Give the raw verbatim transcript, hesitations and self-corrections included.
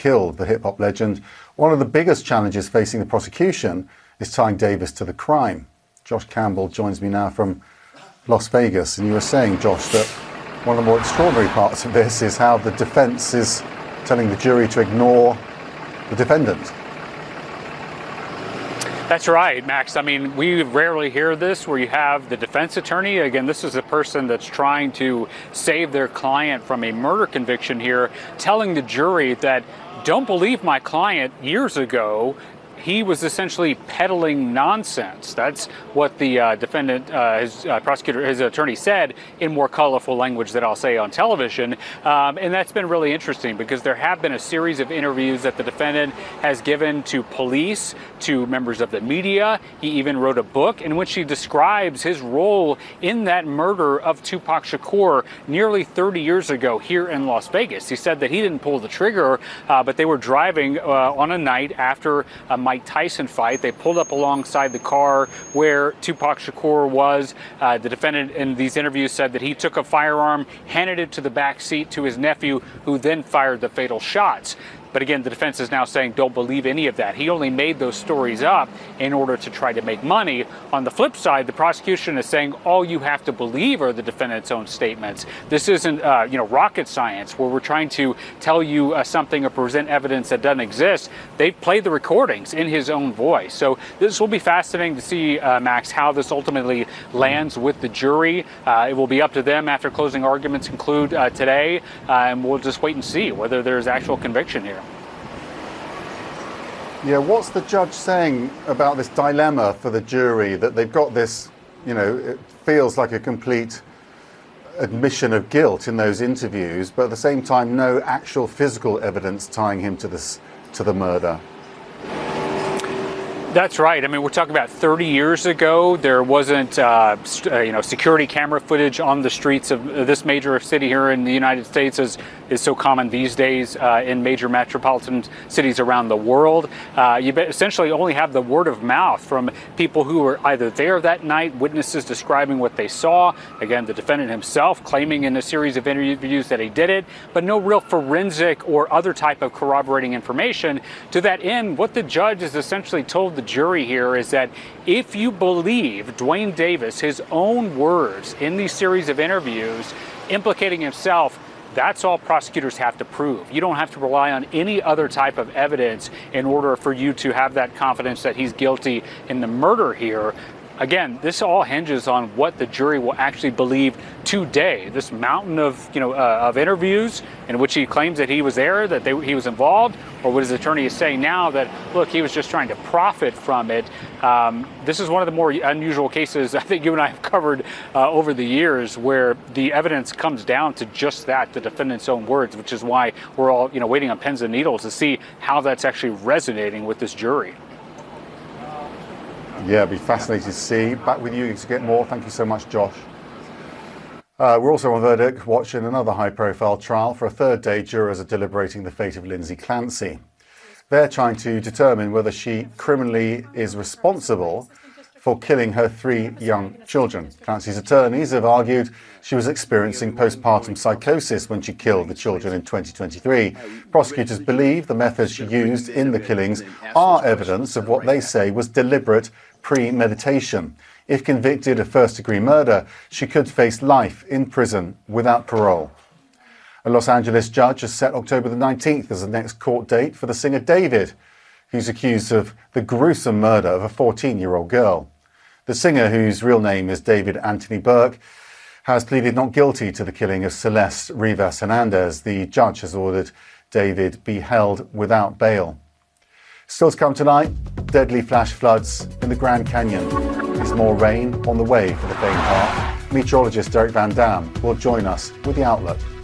killed the hip-hop legend, one of the biggest challenges facing the prosecution is tying Davis to the crime. Josh Campbell joins me now from Las Vegas, and you were saying, Josh, that one of the more extraordinary parts of this is how the defense is telling the jury to ignore the defendant. That's right, Max. I mean, we rarely hear this where you have the defense attorney. Again, this is a person that's trying to save their client from a murder conviction here, telling the jury that don't believe my client years ago. He was essentially peddling nonsense. That's what the uh, defendant, uh, his uh, prosecutor, his attorney said in more colorful language that I'll say on television. Um, and that's been really interesting because there have been a series of interviews that the defendant has given to police, to members of the media. He even wrote a book in which he describes his role in that murder of Tupac Shakur nearly thirty years ago here in Las Vegas. He said that he didn't pull the trigger, uh, but they were driving uh, on a night after a Mike Tyson fight. They pulled up alongside the car where Tupac Shakur was. Uh, the defendant in these interviews said that he took a firearm, handed it to the back seat to his nephew, who then fired the fatal shots. But again, the defense is now saying don't believe any of that. He only made those stories up in order to try to make money. On the flip side, the prosecution is saying all you have to believe are the defendant's own statements. This isn't, uh, you know, rocket science where we're trying to tell you uh, something or present evidence that doesn't exist. They've played the recordings in his own voice. So this will be fascinating to see, uh, Max, how this ultimately lands with the jury. Uh, it will be up to them after closing arguments conclude uh, today, uh, and we'll just wait and see whether there's actual conviction here. Yeah, what's the judge saying about this dilemma for the jury, that they've got this, you know, it feels like a complete admission of guilt in those interviews, but at the same time, no actual physical evidence tying him to this, to the murder? That's right. I mean, we're talking about thirty years ago. There wasn't, uh, uh, you know, security camera footage on the streets of this major city here in the United States, as is so common these days uh, in major metropolitan cities around the world. Uh, you essentially only have the word of mouth from people who were either there that night, witnesses describing what they saw. Again, the defendant himself claiming in a series of interviews that he did it, but no real forensic or other type of corroborating information. To that end, what the judge has essentially told the jury here is that if you believe Duane Davis, his own words in these series of interviews implicating himself, that's all prosecutors have to prove. You don't have to rely on any other type of evidence in order for you to have that confidence that he's guilty in the murder here. Again, this all hinges on what the jury will actually believe today. This mountain of, you know, uh, of interviews in which he claims that he was there, that they, he was involved, or what his attorney is saying now that, look, he was just trying to profit from it. Um, this is one of the more unusual cases I think you and I have covered uh, over the years, where the evidence comes down to just that, the defendant's own words, which is why we're all, you know, waiting on pins and needles to see how that's actually resonating with this jury. Yeah, it'd be fascinating to see. Back with you to get more. Thank you so much, Josh. Uh, we're also on Verdict watching another high-profile trial. For a third day, jurors are deliberating the fate of Lindsay Clancy. They're trying to determine whether she criminally is responsible for killing her three young children. Clancy's attorneys have argued she was experiencing postpartum psychosis when she killed the children in twenty twenty-three. Prosecutors believe the methods she used in the killings are evidence of what they say was deliberate premeditation. If convicted of first-degree murder, she could face life in prison without parole. A Los Angeles judge has set October the nineteenth as the next court date for the singer David, who's accused of the gruesome murder of a fourteen-year-old girl. The singer, whose real name is David Anthony Burke, has pleaded not guilty to the killing of Celeste Rivas Hernandez. The judge has ordered David be held without bail. Still to come tonight, deadly flash floods in the Grand Canyon. There's more rain on the way for the faint heart. Meteorologist Derek Van Dam will join us with the outlook.